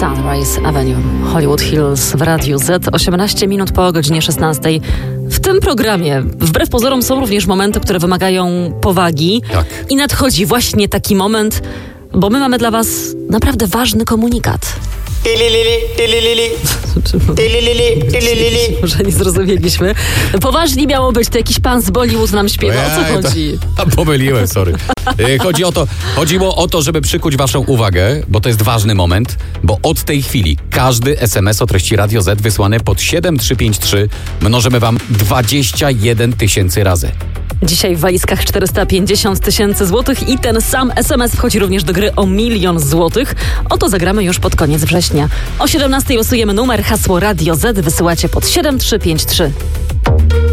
Sunrise Avenue, Hollywood Hills w Radiu Z, 18 minut po godzinie 16. W tym programie, wbrew pozorom, są również momenty, które wymagają powagi. Tak. I nadchodzi właśnie taki moment, bo my mamy dla was naprawdę ważny komunikat. Może nie zrozumieliśmy. Poważnie miało być, to jakiś pan z Bollywood nam śpiewa. O co chodzi? Pomyliłem, sorry. Chodziło o to, żeby przykuć waszą uwagę, bo to jest ważny moment, bo od tej chwili każdy SMS o treści Radio Z wysłany pod 7353 mnożymy wam 21 000 razy. Dzisiaj w walizkach 450 000 złotych i ten sam SMS wchodzi również do gry o 1 000 000 złotych. O to zagramy już pod koniec września. O 17 losujemy numer, hasło Radio Z wysyłacie pod 7353.